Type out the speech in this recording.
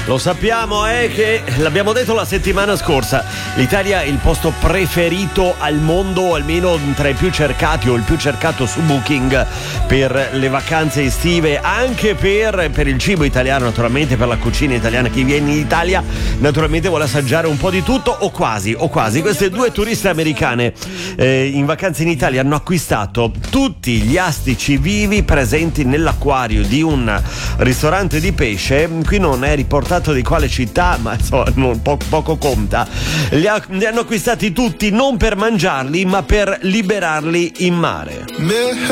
Lo sappiamo, che l'abbiamo detto la settimana scorsa, l'Italia è il posto preferito al mondo, almeno tra i più cercati o il più cercato su Booking per le vacanze estive, anche per il cibo italiano, naturalmente, per la cucina italiana. Chi viene in Italia naturalmente vuole assaggiare un po' di tutto o quasi. Queste due turiste americane in vacanza in Italia hanno acquistato tutti gli astici vivi presenti nell'acquario di un ristorante di pesce. Qui non è riportato di quale città, ma insomma poco conta. Li hanno acquistati tutti non per mangiarli, ma per liberarli in mare.